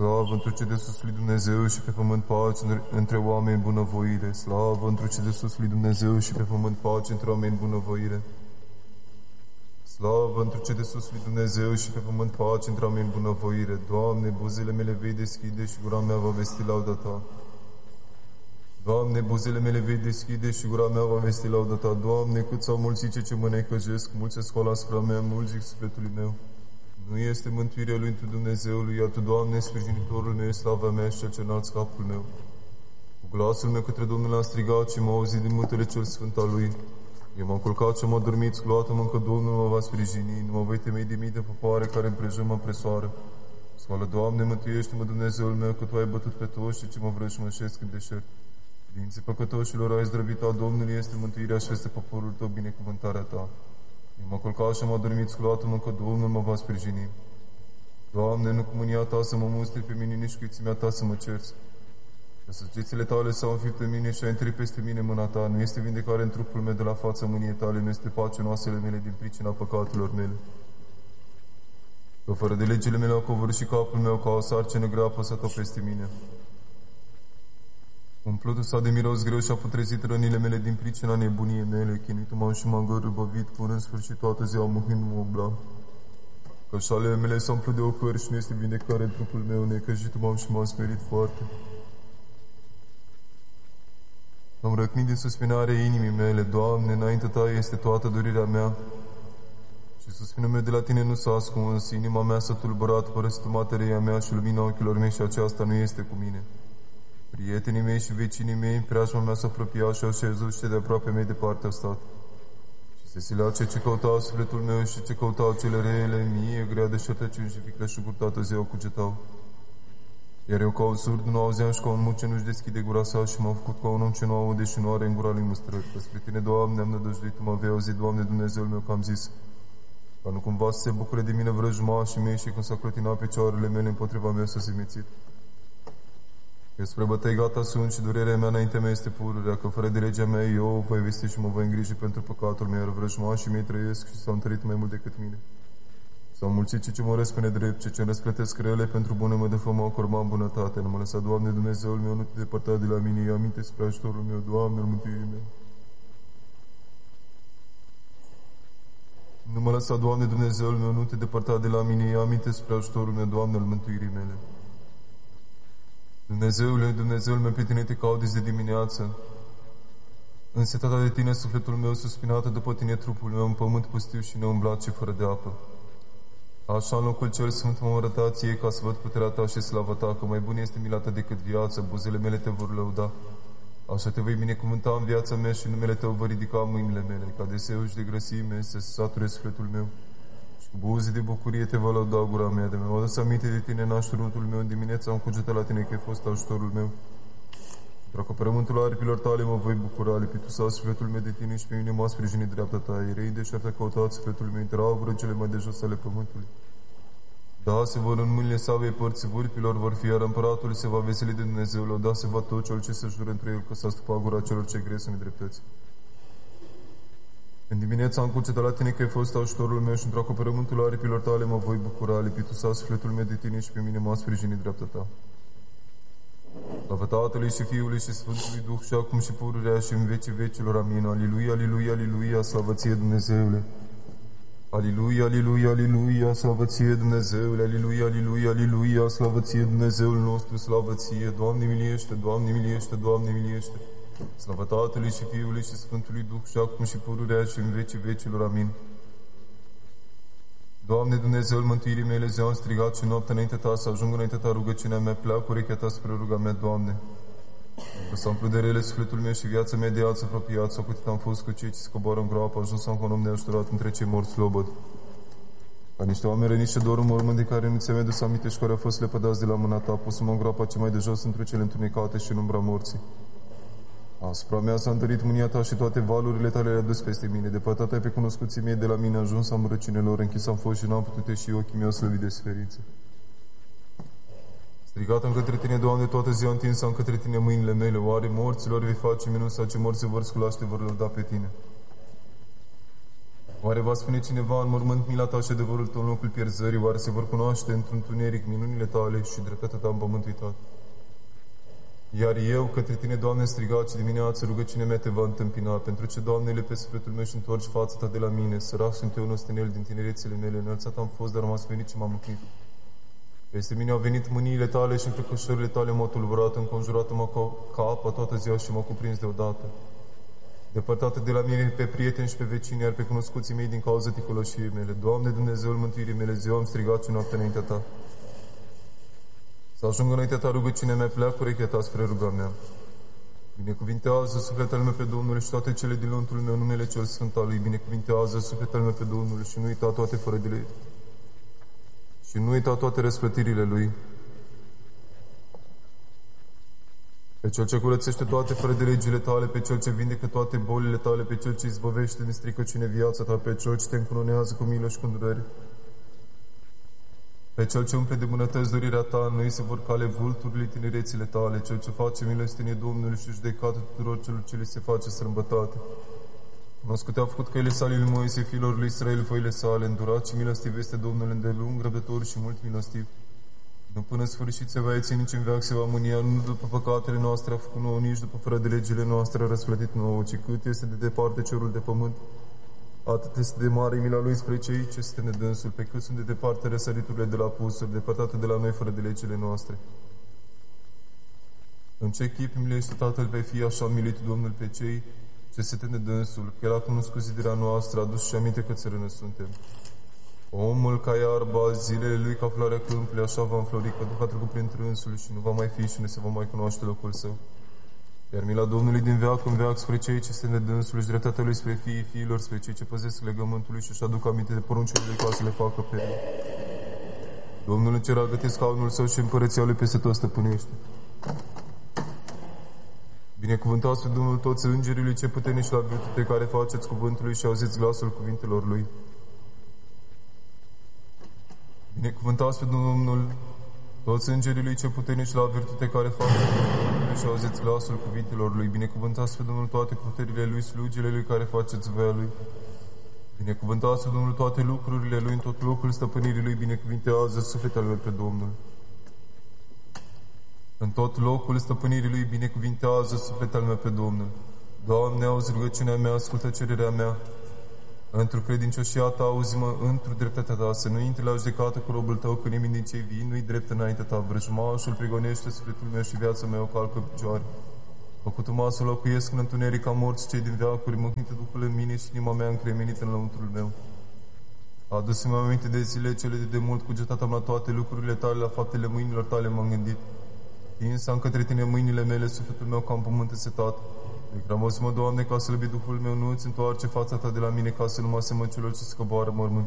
Slavă întru ce de sus lui Dumnezeu și pe pământ pace între oameni bunăvoire. Slavă întru ce de sus lui Dumnezeu și pe pământ pace între oameni bunăvoire. Slavă întru ce de sus lui Dumnezeu și pe pământ pace între oameni bunăvoire. Doamne, buzele mele vei deschide și gura mea va vesti lauda Ta. Doamne, buzele mele vei deschide și gura mea va vesti lauda Ta. Doamne, cât s-au mulți ce mă necăjesc, mulți se scoală asupra mea, mulți zic sufletului meu. Nu este mântuirea lui întru Dumnezeului, iar Tu, Doamne, sprijinitorul meu, slava mea și cel ce înalți capul meu. Cu glasul meu către Domnul am strigat și m-a auzit din muntele cel sfânt al Lui. Eu m-am culcat și m-am adormit, sculoată-mă că Domnul mă va sprijini, nu mă voi temei de mii de popoare care împrejur mă presoară. Scoală, Doamne, mântuiește-mă, Dumnezeul meu, că Tu ai bătut pe toți și ce mă vrăjmășesc în deșert. Dinții păcătoșilor ai zdrăbit a Domnului, este mântuirea și este poporul Tău, binecuvântarea Ta. Eu m-am culcat și m-am adormit, sculoată-mă că Domnul mă va sprijini. Doamne, nu cu mânia Ta să mă mustri pe mine, nici cu ițimea Ta să mă cerți. Că săgețile Tale s-au înfipt pe mine și ai întărit peste mine mâna Ta. Nu este vindecare în trupul meu de la fața mâniei Tale, nu este pace în oasele mele din pricina păcatelor mele. Că fără de legile mele au covârșit capul meu, ca o sarcină grea apăsat-o peste mine. Umplutul s-a de miros greu și a putrezit rănile mele din pricina nebuniei mele. Chinuitul m-am și m-am gărăbăvit, până în sfârșit toată ziua mâhându-mă umbla. Că șalele mele s-au umplut de ocări și nu este vindecare în trupul meu, necăjitul m-am și m-am smerit foarte. Am răcnit din suspinarea inimii mele, Doamne, înaintea Ta este toată dorirea mea. Și suspinul meu de la Tine nu s-a ascuns, inima mea s-a tulburat, părăsit materia mea și lumina ochilor mei și aceasta nu este cu mine. Prietenii mei și vecinii mei, în preajma mea s-a apropiat și au șezut și de aproape mei departe au stat. Și se silea cei ce căutau sufletul meu și ce căutau cele rele, mie, grea de șertăciuni și vicleșuguri toată ziua cugetau. Iar eu ca un surd nu auzeam și ca un muc ce nu-și deschide gura sa și m-am făcut ca un om ce nu aude și nu are în gura lui mustrări. Că spre Tine, Doamne, am nădăjduit, Tu mă vei auzi, Doamne, Dumnezeul meu, că am zis. Ca nu cumva să se bucure de mine vrăjmașii mei și când s-a clătinat picioarele mele împotriva mea să se mețit. Că spre bătăi gata sunt și durerea mea înaintea mea este pururea, că fără de legea mea eu voi vesti și mă voi îngriji pentru păcatul meu, iar vrăjmașii mei trăiesc și s-au întărit mai mult decât mine. S-au mulțit cei ce mă răspune drept, ce răsplătesc rele pentru bune mă dă fămă, corma în bunătate. Nu mă lăsa, Doamne, Dumnezeul meu, nu Te depărta de la mine, ia aminte spre ajutorul meu, Doamne, al mântuirii mele. Nu mă lăsa, Doamne, Dumnezeul meu, nu Te depărta de la mine, ia aminte spre ajutorul meu, Doamne, al mântuirii mele. Dumnezeule, Dumnezeul meu, pe Tine Te caut de dimineață. Însetata de Tine, sufletul meu, suspinată după Tine, trupul meu, în pământ pustiu și neumblat și fără de apă. Așa, în locul cel sfânt mă arăta Ție, ca să văd puterea Ta și slava Ta, că mai bun este mila Ta decât viața, buzele mele Te vor lăuda. Așa Te voi binecuvânta în viața mea și numele Tău vor ridica mâinile mele, ca de seu și de grăsime să se sature sufletul meu. Și cu buze de bucurie Te va lăuda gura mea, de mi-am adus aminte de Tine în așterutul meu, în dimineața am cugetat la Tine că ai fost ajutorul meu. Pentru acoperământul aripilor Tale mă voi bucura, lipitul s-a sufletul meu de Tine și pe mine m-a sprijinit dreapta Ta. Erei de șartă căutat sufletul meu, intrau cele mai de jos ale pământului. Da, se vor în mâinile Savei părții vârpilor vor fi, iar împăratul se va veseli de Dumnezeu, lăuda se va tot cel ce se jură între el, că s-a stupat gura celor ce gresc în dreptăți. În dimineața am cugetat la Tine că ai fost ajutorul meu și într-o acoperământul aripilor Tale mă voi bucura, lipitul s-a sufletul meu de Tine și pe mine m-a sprijinit dreapta Ta. Slavă Tatălui și Fiului și Sfântului Duh și acum și pururea și în vecii vecilor. Amin. Aliluia, aliluia, aliluia, slavă Ție, Dumnezeule. Aliluia, aliluia, aliluia, slavă Ție, Dumnezeule. Aliluia, aliluia, aliluia, slavă Ție, Dumnezeul nostru, slavă Ție. Doamne miliește, Doamne miliește, Doamne miliește. Slavă Tatălui și Fiului și Sfântului Duh și acum și pururea și în vecii vecilor. Amin. Doamne, Dumnezeul mântuirii mele, ziua am strigat și noaptea înaintea Ta, să ajung înaintea Ta rugăciunea mea, pleacă urechea Ta spre ruga mea, Doamne. Că s-a umplut de rele sufletul meu și viața mea de ați apropiat, sau cât am fost cu cei ce se coboară în groapă, ajuns am un om neajutorat între cei morți slobăd. Ca niște oameni răniți și dor în mormânt de care nu ți-am adus aminte și care au fost lepădați de la mâna Ta, pus-mă în groapa ce mai de jos între cele întunecate și în umbra morții. Asupra mea s-a întărit mânia Ta și toate valurile Tale le-a dus peste mine. Depărtat ai pe cunoscuții mei de la mine, ajuns am răcinelor, închis am fost și n-am putut ieși, ochii mei au slăvit de suferință. Strigat-am către Tine, Doamne, toată ziua întins-am către Tine mâinile mele. Oare morților vei face minuni sau ce morți se vor scula și Te vor lăuda pe Tine? Oare va spune cineva în mormânt mila ta și adevărul tău în locul pierzării? Oare se vor cunoaște într-un tuneric minunile tale și dreptatea ta în pământ uitat? Iar eu către tine, Doamne, strigat și dimineață rugăciunea mea te va întâmpina. Pentru ce, Doamne, le pe sufletul meu și întorci fața ta de la mine. Sărac sunt eu, nostenel din tinerețele mele. Înălțat am fost, dar m-ați venit și m-am mântuit. Peste mine au venit mâniile tale și înfricoșările tale m-au tulburat, înconjurat-mă ca apă toată ziua și m-au cuprins deodată. Depărtată de la mine pe prieteni și pe vecini, iar pe cunoscuții mei din cauza ticăloșiei mele. Doamne, Dumnezeul mântuirii mele, ziua am strigat și noaptea înaintea ta. Să ajungă înaintea ta rugăciunea mea, pleacă urechea ta spre ruga mea. Binecuvintează sufletul meu pe Domnul și toate cele din lăuntrul meu, numele cel sfânt al lui. Binecuvintează sufletul meu pe Domnul și nu uita toate fără de lege. Și nu uita toate răsplătirile lui. Pe cel ce curățește toate fără de legile tale, pe cel ce vindecă toate bolile tale, pe cel ce izbăvește din stricăciune viața ta, pe cel ce te încununează cu milă și cu îndurări, pe cel ce umple de bunătăți dorirea ta, noi se vor cale vulturile tinerețile tale, cel ce face milostenie Domnului și judecată tuturor celor ce li se face strâmbătate. Cunoscute a făcut căile sale lui Moise, fiilor lui Israel, foile sale, îndurat și milostiv este Domnul îndelung, răbdător și mult milostiv. Nu până sfârșit se va ieți, nici în veac se va mânia, nu după păcatele noastre a făcut nouă, nici după fără de legile noastre a răsplătit nouă, ci cât este de departe cerul de pământ, atât este de mare mila lui spre cei ce este nedânsul, pe cât sunt de departe răsăriturile de la pusuri, depărtate de la noi fără de legile noastre. În ce chip milește Tatăl pe Fii, așa a milit Domnul pe cei ce se teme dânsul, că El a cunoscut zidirea noastră, a adus și aminte că țărână suntem. Omul ca iarba, zilele lui ca floarea câmpului, așa va înflori, că Duh a trecut prin trânsul și nu va mai fi și nu se va mai cunoaște locul său. Iar mila Domnului din veac în veac spre cei ce se de dânsul și dreptatea lui spre fiii fiilor, spre cei ce păzesc legământul lui și își aduc aminte de poruncile lui ca să le facă pe el. Domnul în cer a gătit scaunul său și împărăția lui peste tot stăpânește. Binecuvântați pe Domnul toți îngerii lui ce puternici la virtute care faceți cuvântul lui și auziți glasul cuvintelor lui. Binecuvântați pe Domnul toți îngerii lui ce puternici la virtute care faceți cuvântul lui și auziți glasul cuvintelor lui. Binecuvântați pe Domnul toate puterile lui, slujile lui care faceți voia lui. Binecuvântați pe Domnul toate lucrurile lui, în tot locul stăpânirii lui. Binecuvintează sufletele lui pe Domnul. În tot locul stăpânirii lui binecuvintează sufletul meu pe Domnul. Doamne, auzi rugăciunea mea, ascultă cererea mea. Într-o credincioșia ta, auzi-mă, într-o dreptatea ta, să nu intri la judecată cu robul tău, că nimeni din cei vii nu-i drept înaintea ta. Vrăjmașul prigonește sufletul meu și viața mea o calcă în picioare. Făcut-mă să locuiesc în întuneric ca morți cei din veacuri, mâhnite Duhul în mine și inima mea încremenită în lăuntrul meu. Adu-mi aminte de zile cele de demult, cugetat am la toate lucrurile tale, la faptele mâinilor tale m-am gândit. Tinsam către tine mâinile mele, sufletul meu ca în pământ însetat. Reclamă-mă, Doamne, ca să lăbi Duhul meu, nu îți întoarce fața ta de la mine, ca să nu mă asemăn celor ce se coboară mormânt.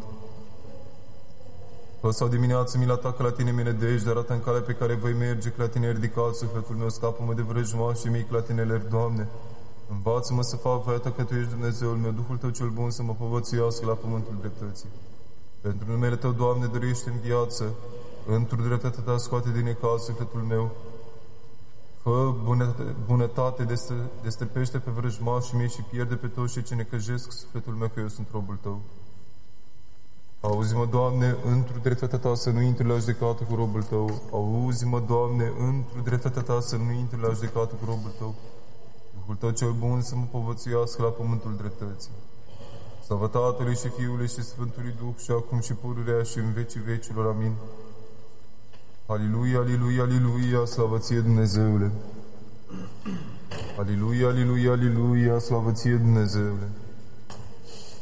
Că sau dimineață mila ta, că la tine mi-e nădejde, arată în calea pe care voi merge, că la tine ridicat sufletul meu, scapă-mă de vrăjmașii mei, că la tine lerg, Doamne. Învață-mă să fac voia ta, că Tu ești Dumnezeul meu, Duhul Tău cel bun să mă povățuiască la pământul dreptății. Pentru numele Tău, Doamne, dăruiește în viață, într-o dreptatea Ta scoate din necaz sufletul meu. Fă bunătate, destrăpește pe vrăjmașii mei și pierde pe toți cei ce necăjesc sufletul meu, că eu sunt robul Tău. Auzi-mă, Doamne, într-o dreptatea Ta să nu intri la judecată cu robul Tău. Auzi-mă, Doamne, într-o dreptatea Ta să nu intri la judecată cu robul Tău. Duhul Tău cel bun să mă povățuiască la pământul dreptății. Slavă Tatălui și Fiului și Sfântului Duh și acum și pururea și în vecii vecilor. Amin. Aliluia, aliluia, aliluia, slavă Ție, Dumnezeule! Aliluia, aliluia, aliluia, slavă Ție, Dumnezeule!